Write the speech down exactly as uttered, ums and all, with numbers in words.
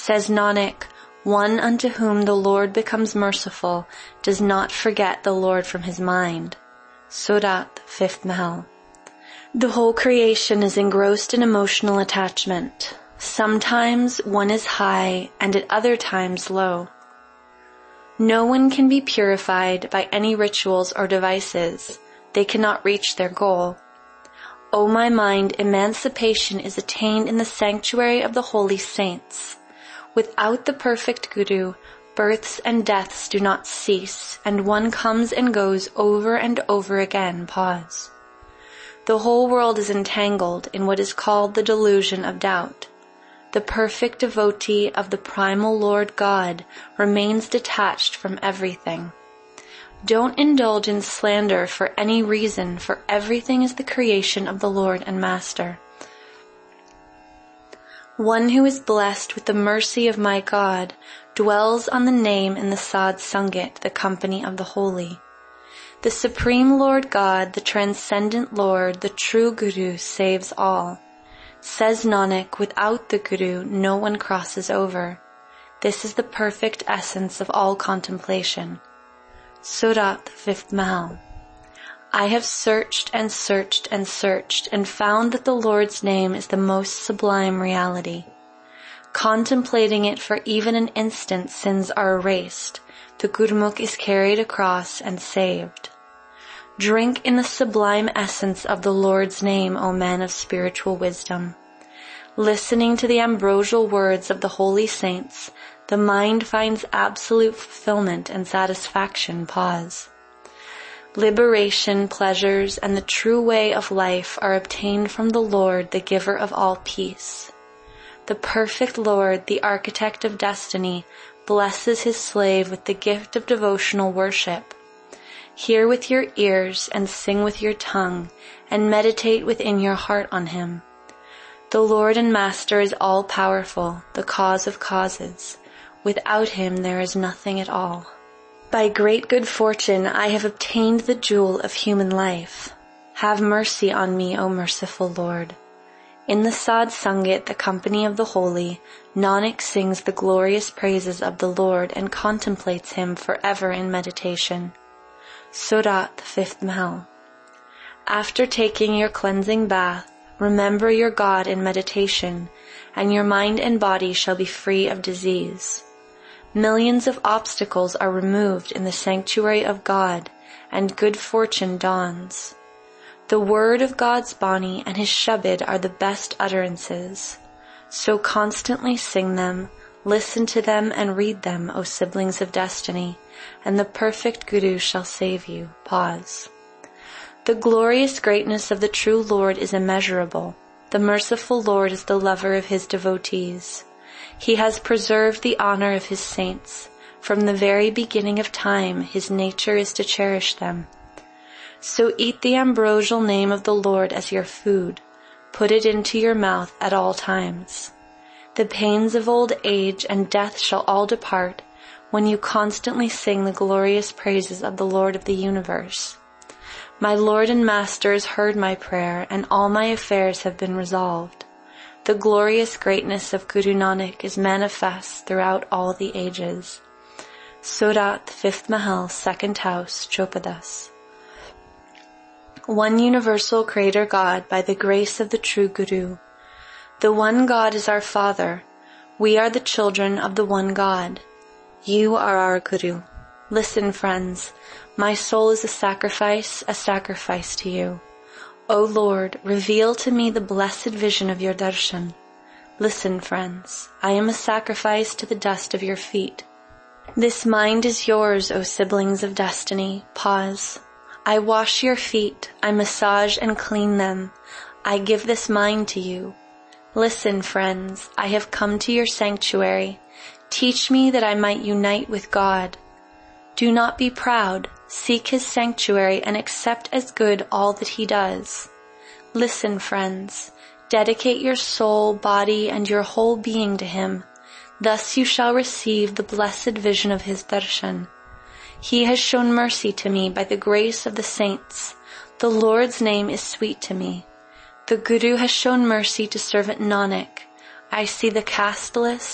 Says Nanak, one unto whom the Lord becomes merciful does not forget the Lord from his mind. Surat, fifth Mahal. The whole creation is engrossed in emotional attachment. Sometimes one is high and at other times low. No one can be purified by any rituals or devices. They cannot reach their goal. O my mind, emancipation is attained in the sanctuary of the holy saints. Without the perfect Guru, births and deaths do not cease, and one comes and goes over and over again. Pause. The whole world is entangled in what is called the delusion of doubt. The perfect devotee of the primal Lord God remains detached from everything. Don't indulge in slander for any reason, for everything is the creation of the Lord and Master. One who is blessed with the mercy of my God dwells on the name in the Sad Sangat, the company of the holy. The Supreme Lord God, the Transcendent Lord, the true Guru saves all. Says Nanak, without the Guru no one crosses over. This is the perfect essence of all contemplation. Surat, fifth Mahal. I have searched and searched and searched and found that the Lord's name is the most sublime reality. Contemplating it for even an instant, sins are erased. The Gurmukh is carried across and saved. Drink in the sublime essence of the Lord's name, O man of spiritual wisdom. Listening to the ambrosial words of the holy saints, the mind finds absolute fulfillment and satisfaction. Pause. Liberation, pleasures, and the true way of life are obtained from the Lord, the giver of all peace. The perfect Lord, the architect of destiny, blesses his slave with the gift of devotional worship. Hear with your ears and sing with your tongue, and meditate within your heart on him. The Lord and Master is all-powerful, the cause of causes. Without him there is nothing at all. By great good fortune I have obtained the jewel of human life. Have mercy on me, O merciful Lord. In the Sad Sangat, the company of the holy, Nanak sings the glorious praises of the Lord and contemplates him forever in meditation. Surat, fifth Mahal. After taking your cleansing bath, remember your God in meditation, and your mind and body shall be free of disease. Millions of obstacles are removed in the sanctuary of God, and good fortune dawns. The word of God's Bani and his Shabad are the best utterances. So constantly sing them, listen to them and read them, O siblings of destiny, and the perfect Guru shall save you. Pause. The glorious greatness of the true Lord is immeasurable. The merciful Lord is the lover of his devotees. He has preserved the honor of his saints. From the very beginning of time, his nature is to cherish them. So eat the ambrosial name of the Lord as your food. Put it into your mouth at all times. The pains of old age and death shall all depart when you constantly sing the glorious praises of the Lord of the universe. My Lord and Master has heard my prayer, and all my affairs have been resolved. The glorious greatness of Guru Nanak is manifest throughout all the ages. Surat, fifth Mahal, second house, Chopadas. One universal Creator God by the grace of the true Guru. The one God is our Father. We are the children of the one God. You are our Guru. Listen, friends, my soul is a sacrifice, a sacrifice to you. O Lord, reveal to me the blessed vision of your darshan. Listen, friends, I am a sacrifice to the dust of your feet. This mind is yours, O siblings of destiny. Pause. I wash your feet, I massage and clean them. I give this mind to you. Listen, friends, I have come to your sanctuary. Teach me that I might unite with God. Do not be proud. Seek his sanctuary and accept as good all that he does. Listen, friends, dedicate your soul, body, and your whole being to him. Thus you shall receive the blessed vision of his darshan. He has shown mercy to me by the grace of the saints. The Lord's name is sweet to me. The Guru has shown mercy to servant Nanak. I see the casteless,